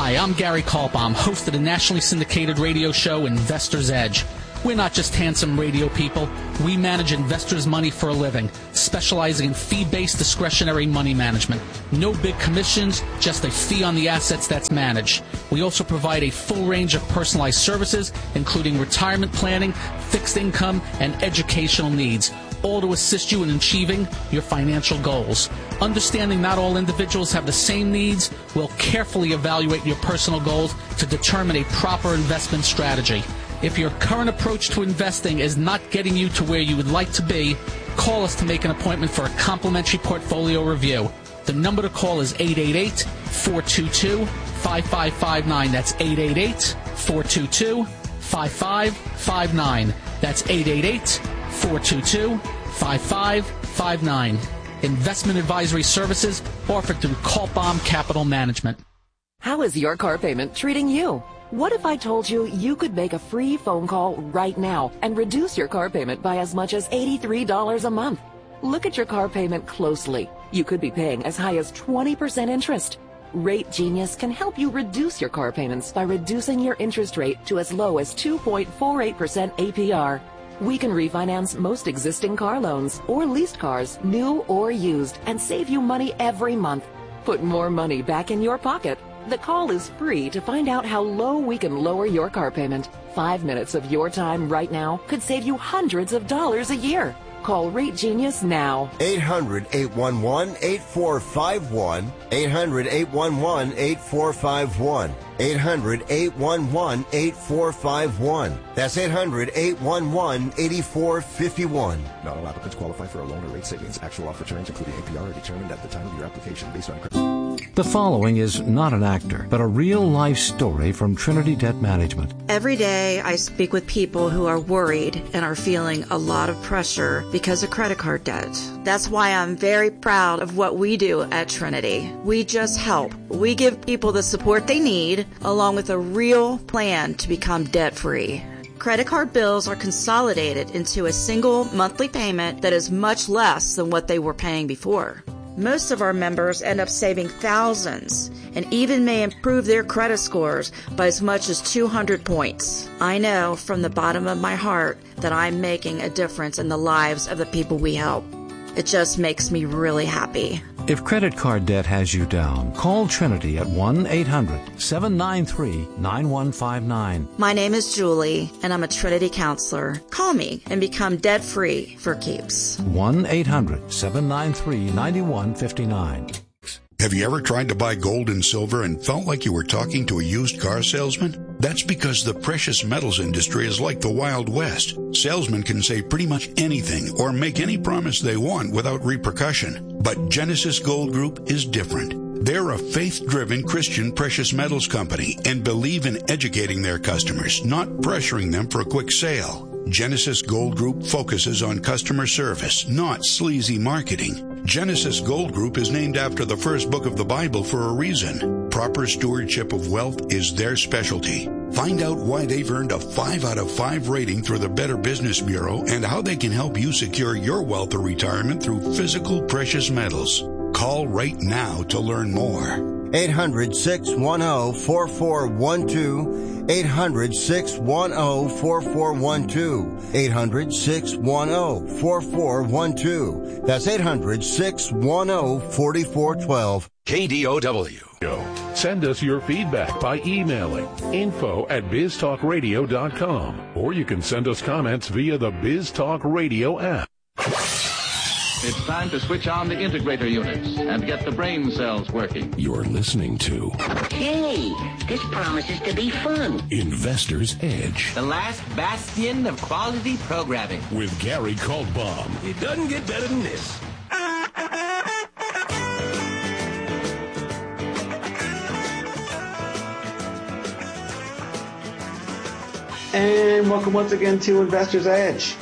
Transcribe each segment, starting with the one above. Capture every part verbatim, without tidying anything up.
Hi, I'm Gary Kaltbaum, host of the nationally syndicated radio show Investor's Edge. We're not just handsome radio people. We manage investors' money for a living, specializing in fee-based discretionary money management. No big commissions, just a fee on the assets that's managed. We also provide a full range of personalized services, including retirement planning, fixed income, and educational needs, all to assist you in achieving your financial goals. Understanding not all individuals have the same needs, we'll carefully evaluate your personal goals to determine a proper investment strategy. If your current approach to investing is not getting you to where you would like to be, call us to make an appointment for a complimentary portfolio review. The number to call is eight eight eight, four two two, five five five nine. That's eight eight eight, four two two, five five five nine. That's eight eight eight, four two two, five five five nine. Investment advisory services offered through Kaltbaum Capital Management. How is your car payment treating you? What if I told you you could make a free phone call right now and reduce your car payment by as much as eighty-three dollars a month? Look at your car payment closely. You could be paying as high as twenty percent interest. Rate Genius can help you reduce your car payments by reducing your interest rate to as low as two point four eight percent A P R. We can refinance most existing car loans or leased cars, new or used, and save you money every month. Put more money back in your pocket. The call is free to find out how low we can lower your car payment. Five minutes of your time right now could save you hundreds of dollars a year. Call Rate Genius now. eight hundred, eight one one, eight four five one. eight hundred, eight one one, eight four five one. eight hundred, eight one one, eight four five one. That's eight hundred, eight one one, eight four five one. Not all applicants qualify for a loan or rate savings. Actual offer terms, including A P R, are determined at the time of your application based on credit. The following is not an actor, but a real-life story from Trinity Debt Management. Every day I speak with people who are worried and are feeling a lot of pressure because of credit card debt. That's why I'm very proud of what we do at Trinity. We just help. We give people the support they need, along with a real plan to become debt-free. Credit card bills are consolidated into a single monthly payment that is much less than what they were paying before. Most of our members end up saving thousands and even may improve their credit scores by as much as two hundred points. I know from the bottom of my heart that I'm making a difference in the lives of the people we help. It just makes me really happy. If credit card debt has you down, call Trinity at one eight hundred, seven nine three, nine one five nine. My name is Julie, and I'm a Trinity counselor. Call me and become debt-free for keeps. one eight hundred, seven nine three, nine one five nine. Have you ever tried to buy gold and silver and felt like you were talking to a used car salesman? That's because the precious metals industry is like the Wild West. Salesmen can say pretty much anything or make any promise they want without repercussion. But Genesis Gold Group is different. They're a faith-driven Christian precious metals company and believe in educating their customers, not pressuring them for a quick sale. Genesis Gold Group focuses on customer service, not sleazy marketing. Genesis Gold Group is named after the first book of the Bible for a reason. Proper stewardship of wealth is their specialty. Find out why they've earned a five out of five rating through the Better Business Bureau and how they can help you secure your wealth or retirement through physical precious metals. Call right now to learn more. eight hundred, six one zero, four four one two. eight hundred, six one zero, four four one two. eight hundred, six one zero, four four one two. That's eight hundred, six one zero, four four one two. K D O W. Send us your feedback by emailing info at biz talk radio dot com, or you can send us comments via the BizTalk Radio app. It's time to switch on the integrator units and get the brain cells working. You're listening to... Hey, this promises to be fun. Investor's Edge. The last bastion of quality programming. With Gary Kaltbaum. It doesn't get better than this. And welcome once again to Investor's Edge.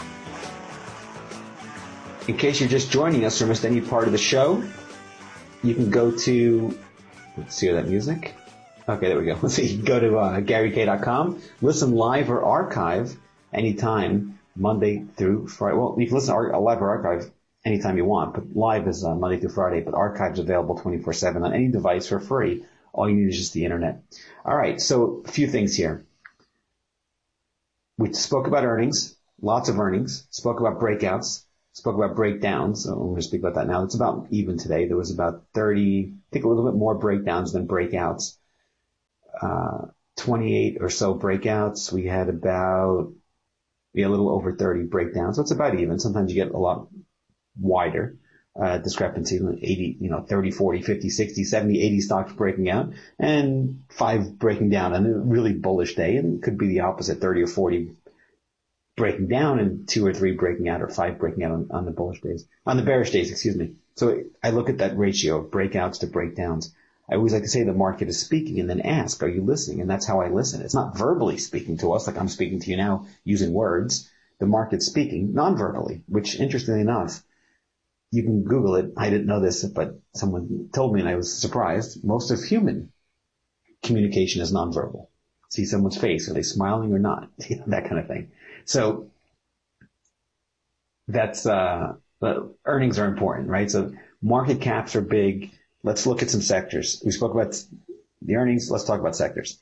In case you're just joining us or missed any part of the show, you can go to, let's hear that music. Okay, there we go. Let's see. You can go to uh, Gary K dot com, listen live or archive anytime, Monday through Friday. Well, you can listen to live or archive anytime you want, but live is uh, Monday through Friday, but archive's available twenty-four seven on any device for free, All you need is just the internet. All right, so a few things here. We spoke about earnings, lots of earnings, spoke about breakouts, spoke about breakdowns. So I'm going to speak about that now. It's about even today. There was about thirty, I think a little bit more breakdowns than breakouts. Uh, twenty-eight or so breakouts. We had about, we had a little over thirty breakdowns. So it's about even. Sometimes you get a lot wider. Uh, discrepancy, eighty, you know, thirty, forty, fifty, sixty, seventy, eighty stocks breaking out and five breaking down on a really bullish day. And it could be the opposite, thirty or forty breaking down and two or three breaking out or five breaking out on, on the bullish days, on the bearish days, excuse me. So I look at that ratio of breakouts to breakdowns. I always like to say the market is speaking and then ask, are you listening? And that's how I listen. It's not verbally speaking to us like I'm speaking to you now using words. The market's speaking non-verbally, which interestingly enough, you can Google it. I didn't know this, but someone told me and I was surprised. Most of human communication is nonverbal. See someone's face. Are they smiling or not? You know, that kind of thing. So that's, uh, earnings are important, right? So market caps are big. Let's look at some sectors. We spoke about the earnings. Let's talk about sectors.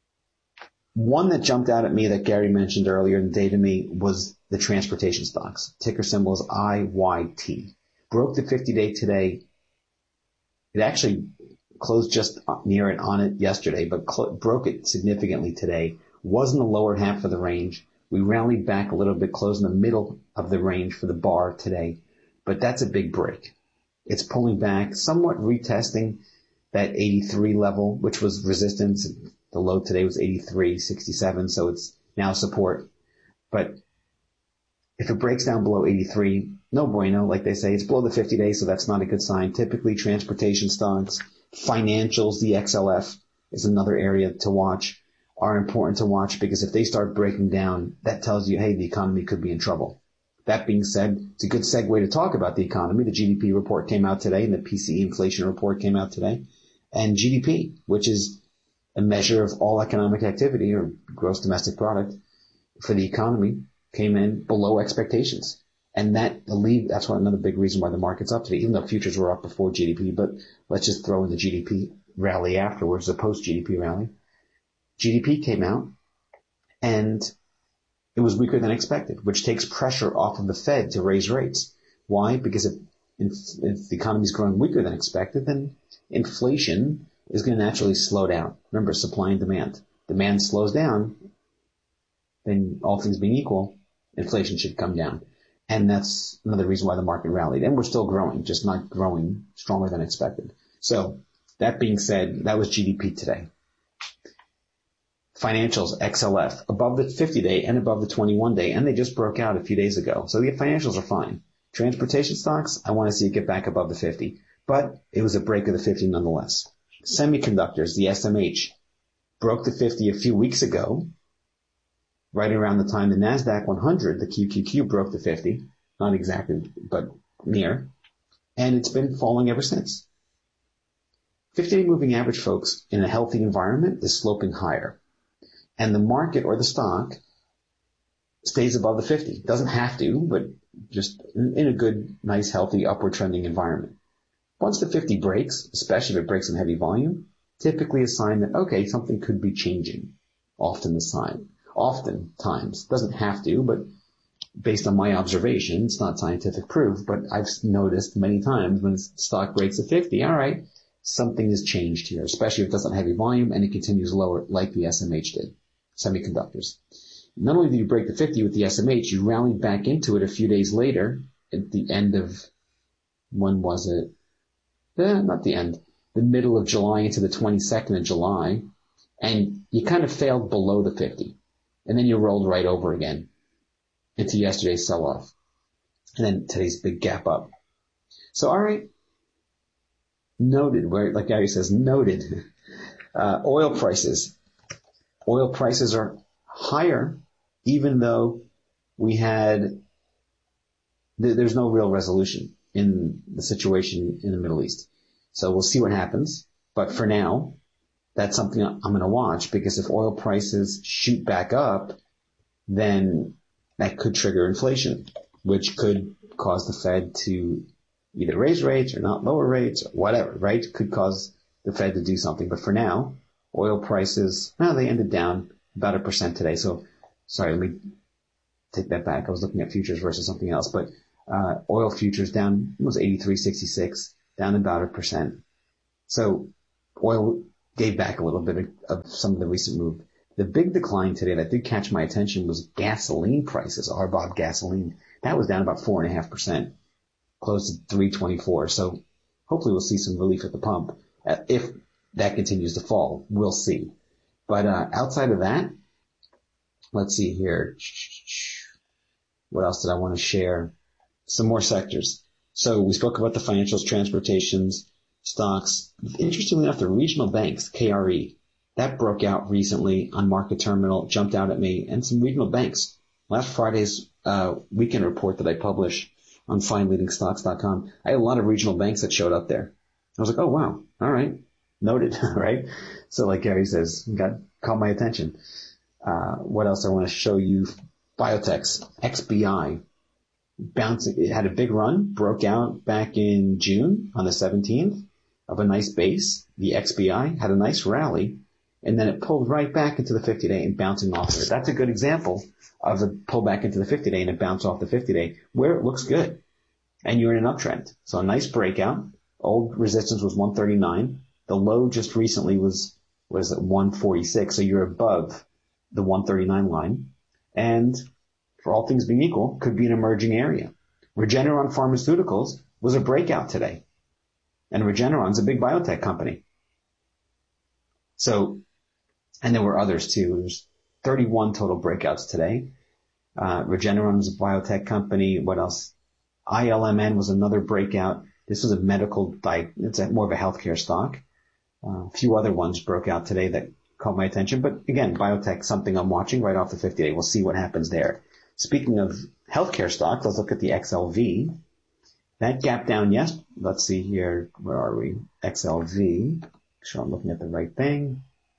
One that jumped out at me that Gary mentioned earlier in the day to me was the transportation stocks. Ticker symbol is I Y T. Broke the fifty-day today. It actually closed just near it on it yesterday, but cl- broke it significantly today. Was in the lower half of the range. We rallied back a little bit, closed in the middle of the range for the bar today. But that's a big break. It's pulling back, somewhat retesting that eighty-three level, which was resistance. The low today was eighty-three sixty-seven, so it's now support. But if it breaks down below eighty-three, no bueno, like they say. It's below the fifty-day, so that's not a good sign. Typically, transportation stocks, financials, the X L F is another area to watch, are important to watch because if they start breaking down, that tells you, hey, the economy could be in trouble. That being said, it's a good segue to talk about the economy. The G D P report came out today, and the P C E inflation report came out today. And G D P, which is a measure of all economic activity or gross domestic product for the economy, came in below expectations. And that that's one another big reason why the market's up today, even though futures were up before G D P. But let's just throw in the G D P rally afterwards, the post-G D P rally. G D P came out, and it was weaker than expected, which takes pressure off of the Fed to raise rates. Why? Because if, if the economy is growing weaker than expected, then inflation is going to naturally slow down. Remember, supply and demand. Demand slows down, then all things being equal, inflation should come down. And that's another reason why the market rallied. And we're still growing, just not growing stronger than expected. So that being said, that was G D P today. Financials, X L F, above the fifty-day and above the twenty-one day, and they just broke out a few days ago. So the financials are fine. Transportation stocks, I want to see it get back above the fifty. But it was a break of the fifty nonetheless. Semiconductors, the S M H, broke the fifty a few weeks ago, right around the time the NASDAQ one hundred, the Q Q Q, broke the fifty. Not exactly, but near. And it's been falling ever since. fifty-day moving average, folks, in a healthy environment is sloping higher. And the market or the stock stays above the fifty. Doesn't have to, but just in a good, nice, healthy, upward trending environment. Once the fifty breaks, especially if it breaks in heavy volume, typically a sign that, okay, something could be changing. Often the sign. Oftentimes. Doesn't have to, but based on my observation, it's not scientific proof, but I've noticed many times when stock breaks the fifty, all right, something has changed here, especially if it doesn't have heavy volume and it continues lower like the S M H did. Semiconductors. Not only did you break the fifty with the S M H, you rallied back into it a few days later at the end of, when was it? Eh, not the end. The middle of July into the twenty-second of July. And you kind of failed below the fifty. And then you rolled right over again into yesterday's sell-off. And then today's big gap up. So, all right. Noted, where, like Gary says, noted. Uh, oil prices. Oil prices are higher, even though we had, th- there's no real resolution in the situation in the Middle East. So we'll see what happens. But for now, that's something I'm going to watch, because if oil prices shoot back up, then that could trigger inflation, which could cause the Fed to either raise rates or not lower rates or whatever, right? Could cause the Fed to do something. But for now, oil prices, well, they ended down about a percent today. So, sorry, let me take that back. I was looking at futures versus something else. But uh, oil futures down, it was eighty-three sixty-six, down about a percent. So oil gave back a little bit of, of some of the recent move. The big decline today that did catch my attention was gasoline prices, R B O B gasoline. That was down about four point five percent, close to three twenty-four. So hopefully we'll see some relief at the pump. Uh, if that continues to fall, we'll see. But uh, outside of that, let's see here. What else did I want to share? Some more sectors. So we spoke about the financials, transportations, stocks. Interestingly enough, the regional banks, K R E, that broke out recently on Market Terminal, jumped out at me, and some regional banks. Last Friday's uh, weekend report that I published on find leading stocks dot com, I had a lot of regional banks that showed up there. I was like, oh, wow. All right. Noted, right? So like Gary says, got caught my attention. Uh, what else I want to show you? Biotechs, X B I, bouncing. It had a big run, broke out back in June on the seventeenth of a nice base. The X B I had a nice rally, and then it pulled right back into the fifty-day and bouncing off of it. That's a good example of the pull back into the fifty-day and it bounced off the fifty-day where it looks good, and you're in an uptrend. So a nice breakout. Old resistance was one thirty-nine. The low just recently was was at one forty-six, so you're above the one thirty-nine line. And for all things being equal, could be an emerging area. Regeneron Pharmaceuticals was a breakout today. And Regeneron's a big biotech company. So, and there were others too. There's thirty-one total breakouts today. Uh, Regeneron's a biotech company. What else? I L M N was another breakout. This was a medical, di- it's a, more of a healthcare stock. Uh, a few other ones broke out today that caught my attention. But again, biotech, something I'm watching right off the fifty-day. We'll see what happens there. Speaking of healthcare stocks, let's look at the X L V. That gap down, yes. Let's see here. Where are we? X L V. Make sure I'm looking at the right thing.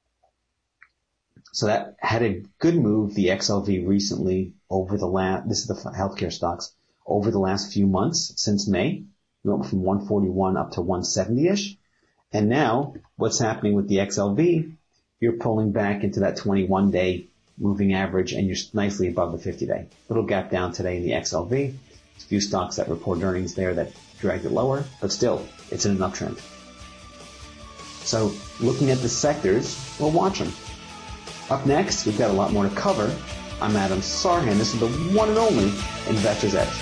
So that had a good move, the X L V recently over the last, this is the healthcare stocks, over the last few months since May. We went from one forty-one up to one seventy-ish. And now what's happening with the X L V? You're pulling back into that twenty-one day moving average, and you're nicely above the fifty-day. Little gap down today in the X L V. A few stocks that report earnings there that dragged it lower, but still, it's in an uptrend. So, looking at the sectors, we'll watch them. Up next, we've got a lot more to cover. I'm Adam Sarhan. This is the one and only Investor's Edge.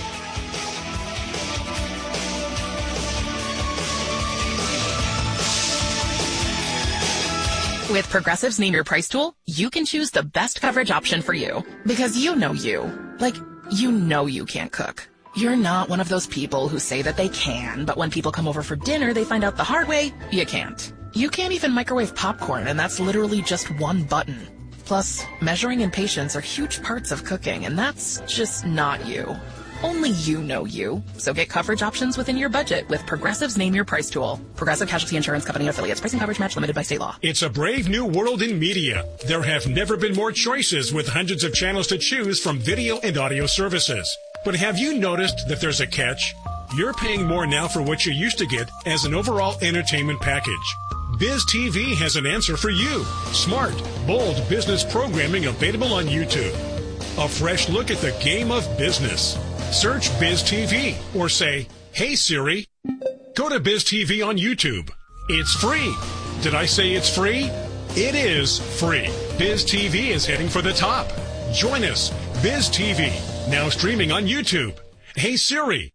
With Progressive's Name Your Price tool, you can choose the best coverage option for you. Because you know you. Like, you know you can't cook. You're not one of those people who say that they can, but when people come over for dinner, they find out the hard way, you can't. You can't even microwave popcorn, and that's literally just one button. Plus, measuring and patience are huge parts of cooking, and that's just not you. Only you know you. So get coverage options within your budget with Progressive's Name Your Price tool. Progressive Casualty Insurance Company and affiliates. Pricing coverage match limited by state law. It's a brave new world in media. There have never been more choices with hundreds of channels to choose from video and audio services. But have you noticed that there's a catch? You're paying more now for what you used to get as an overall entertainment package. Biz T V has an answer for you. Smart, bold business programming available on YouTube. A fresh look at the game of business. Search Biz T V or say, "Hey Siri." Go to Biz T V on YouTube. It's free. Did I say it's free? It is free. Biz T V is heading for the top. Join us. Biz T V, now streaming on YouTube. Hey Siri,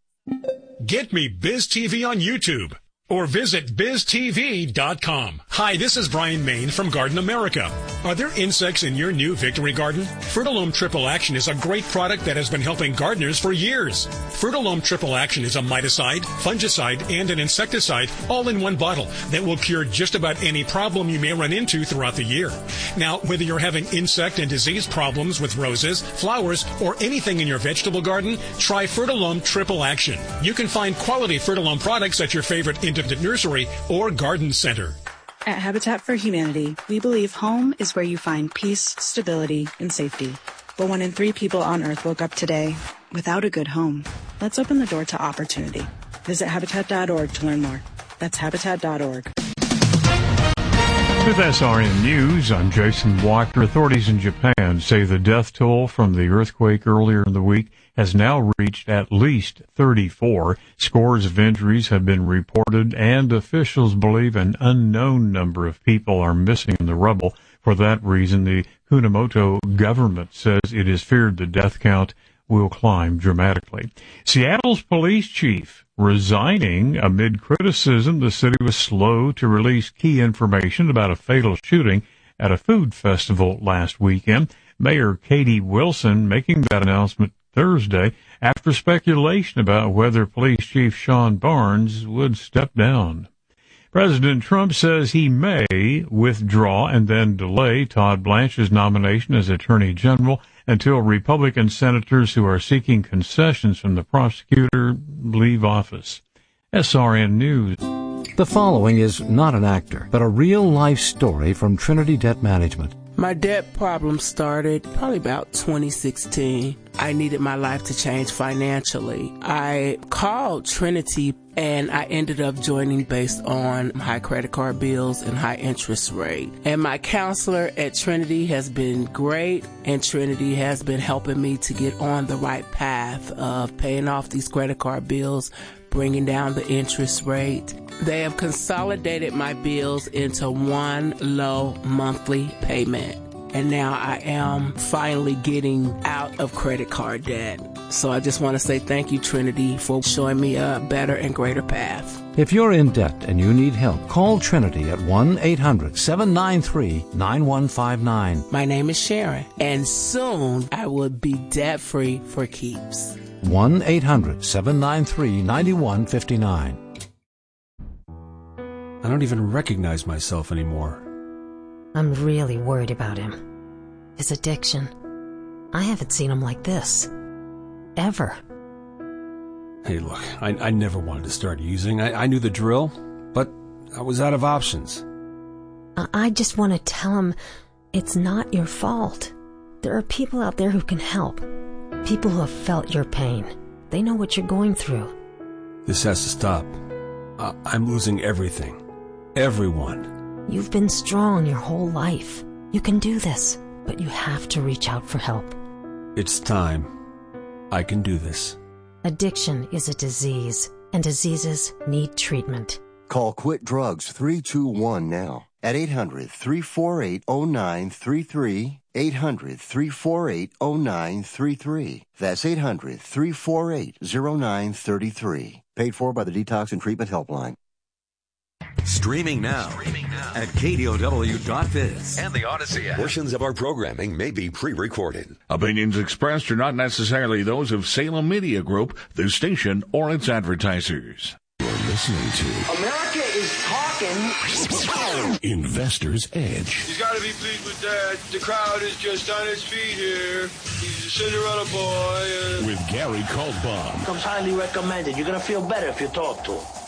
get me Biz T V on YouTube. Or visit biz t v dot com. Hi, this is Brian Main from Garden America. Are there insects in your new Victory Garden? Fertilome Triple Action is a great product that has been helping gardeners for years. Fertilome Triple Action is a miticide, fungicide, and an insecticide all in one bottle that will cure just about any problem you may run into throughout the year. Now, whether you're having insect and disease problems with roses, flowers, or anything in your vegetable garden, try Fertilome Triple Action. You can find quality Fertilome products at your favorite independent nursery or garden center. At Habitat for Humanity, we believe home is where you find peace, stability, and safety. But one in three people on Earth woke up today without a good home. Let's open the door to opportunity. Visit habitat dot org to learn more. That's habitat dot org. With S R N News, I'm Jason Walker. Authorities in Japan say the death toll from the earthquake earlier in the week has now reached at least thirty-four. Scores of injuries have been reported, and officials believe an unknown number of people are missing in the rubble. For that reason, the Kunamoto government says it is feared the death count will climb dramatically. Seattle's police chief resigning amid criticism the city was slow to release key information about a fatal shooting at a food festival last weekend. Mayor Katie Wilson making that announcement Thursday after speculation about whether Police Chief Sean Barnes would step down. President Trump says he may withdraw and then delay Todd Blanche's nomination as Attorney General until Republican senators who are seeking concessions from the prosecutor leave office. S R N News. The following is not an actor, but a real-life story from Trinity Debt Management. My debt problem started probably about twenty sixteen. I needed my life to change financially. I called Trinity and I ended up joining based on high credit card bills and high interest rate. And my counselor at Trinity has been great, and Trinity has been helping me to get on the right path of paying off these credit card bills, bringing down the interest rate. They have consolidated my bills into one low monthly payment. And now I am finally getting out of credit card debt. So I just want to say thank you, Trinity, for showing me a better and greater path. If you're in debt and you need help, call Trinity at one eight hundred seven nine three nine one five nine. My name is Sharon, and soon I will be debt-free for keeps. one eight hundred seven nine three nine one five nine. I don't even recognize myself anymore. I'm really worried about him. His addiction. I haven't seen him like this. Ever. Hey, look, I, I never wanted to start using. I, I knew the drill, but I was out of options. I, I just want to tell him it's not your fault. There are people out there who can help. People who have felt your pain. They know what you're going through. This has to stop. I, I'm losing everything. Everyone. You've been strong your whole life. You can do this, but you have to reach out for help. It's time. I can do this. Addiction is a disease, and diseases need treatment. Call Quit Drugs three two one now at eight hundred three four eight oh nine three three, eight hundred three four eight oh nine three three. That's eight hundred three four eight oh nine three three. Paid for by the Detox and Treatment Helpline. Streaming now, Streaming now. At K D O W dot biz and the Odyssey app. Portions of our programming may be pre-recorded. Opinions expressed are not necessarily those of Salem Media Group, the station, or its advertisers. You're listening to America is talking. Investor's Edge. He's got to be pleased with that. The crowd is just on its feet here. He's a Cinderella boy. Uh... With Gary Kaltbaum. Comes highly recommended. You're going to feel better if you talk to him.